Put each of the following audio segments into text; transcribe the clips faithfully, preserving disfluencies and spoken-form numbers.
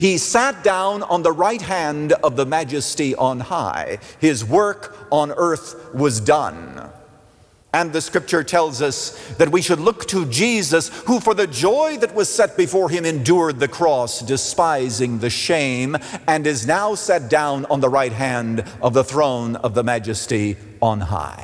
He sat down on the right hand of the Majesty on high. His work on earth was done. And the scripture tells us that we should look to Jesus, who for the joy that was set before him endured the cross, despising the shame, and is now set down on the right hand of the throne of the Majesty on high.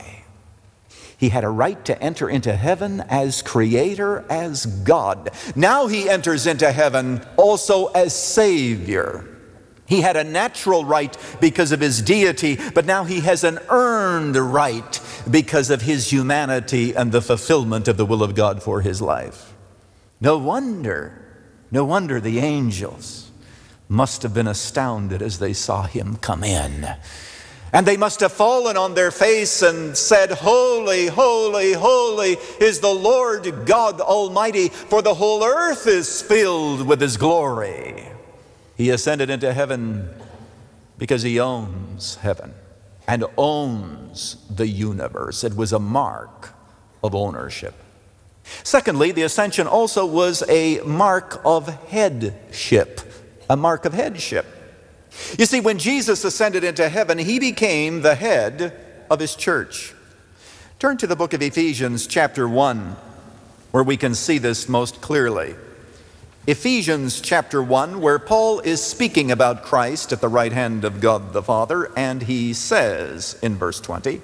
He had a right to enter into heaven as creator, as God. Now he enters into heaven also as Savior. He had a natural right because of his deity, but now he has an earned right because of his humanity and the fulfillment of the will of God for his life. No wonder, no wonder the angels must have been astounded as they saw him come in. And they must have fallen on their face and said, "Holy, holy, holy is the Lord God Almighty, for the whole earth is filled with his glory." He ascended into heaven because he owns heaven and owns the universe. It was a mark of ownership. Secondly, the ascension also was a mark of headship, a mark of headship. You see, when Jesus ascended into heaven, he became the head of his church. Turn to the book of Ephesians chapter one, where we can see this most clearly. Ephesians chapter one, where Paul is speaking about Christ at the right hand of God the Father, and he says in verse twenty,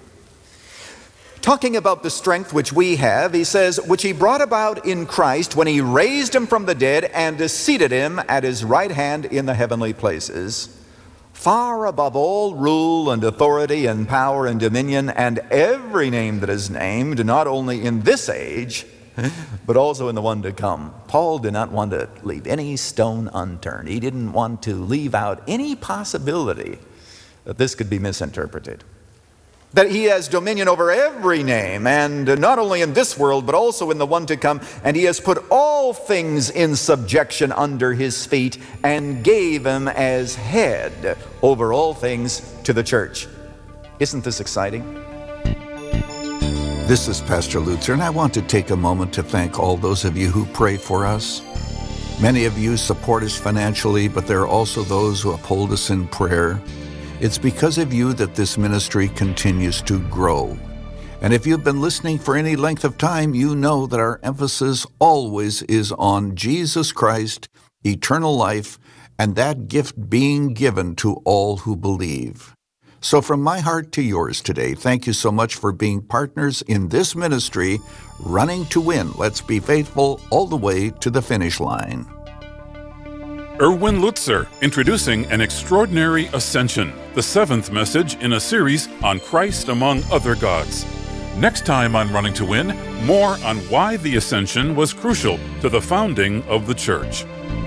talking about the strength which we have, he says, which he brought about in Christ when he raised him from the dead and seated him at his right hand in the heavenly places, far above all rule and authority and power and dominion and every name that is named, not only in this age, but also in the one to come. Paul did not want to leave any stone unturned. He didn't want to leave out any possibility that this could be misinterpreted. That he has dominion over every name, and not only in this world, but also in the one to come. And he has put all things in subjection under his feet, and gave him as head over all things to the church. Isn't this exciting? This is Pastor Lutzer, and I want to take a moment to thank all those of you who pray for us. Many of you support us financially, but there are also those who uphold us in prayer. It's because of you that this ministry continues to grow. And if you've been listening for any length of time, you know that our emphasis always is on Jesus Christ, eternal life, and that gift being given to all who believe. So from my heart to yours today, thank you so much for being partners in this ministry, running to win. Let's be faithful all the way to the finish line. Erwin Lutzer, introducing An Extraordinary Ascension, the seventh message in a series on Christ among other gods. Next time on Running to Win, more on why the ascension was crucial to the founding of the church.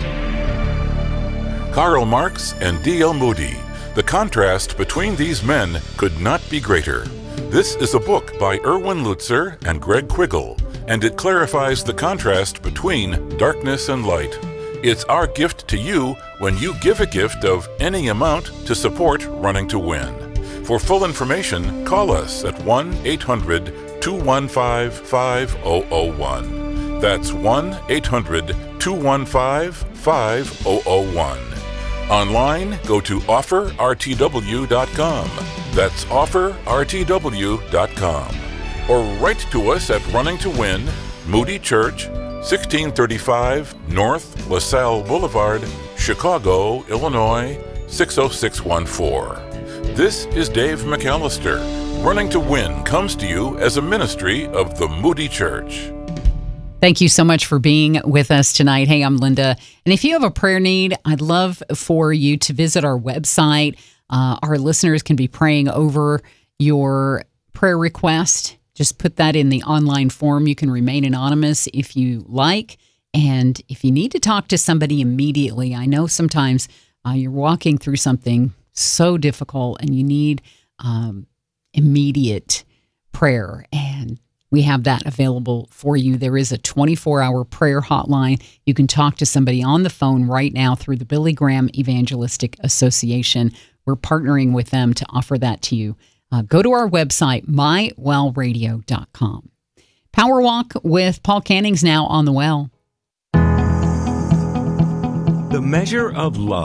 Karl Marx and D L Moody. The contrast between these men could not be greater. This is a book by Erwin Lutzer and Greg Quiggle, and it clarifies the contrast between darkness and light. It's our gift to you when you give a gift of any amount to support Running to Win. For full information, call us at one eight hundred two one five five zero zero one. That's one eight hundred two one five five zero zero one. Online, go to offer r t w dot com. That's offer r t w dot com. Or write to us at Running to Win, Moody Church, sixteen thirty-five North LaSalle Boulevard, Chicago, Illinois, six oh six one four. This is Dave McAllister. Running to Win comes to you as a ministry of the Moody Church. Thank you so much for being with us tonight. Hey, I'm Linda. And if you have a prayer need, I'd love for you to visit our website. Uh, our listeners can be praying over your prayer request. Just put that in the online form. You can remain anonymous if you like. And if you need to talk to somebody immediately, I know sometimes uh, you're walking through something so difficult and you need um, immediate prayer. And we have that available for you. There is a twenty-four hour prayer hotline. You can talk to somebody on the phone right now through the Billy Graham Evangelistic Association. We're partnering with them to offer that to you. Uh, go to our website, my well radio dot com. Power Walk with Paul Canning's now on the Well. The Measure of Love.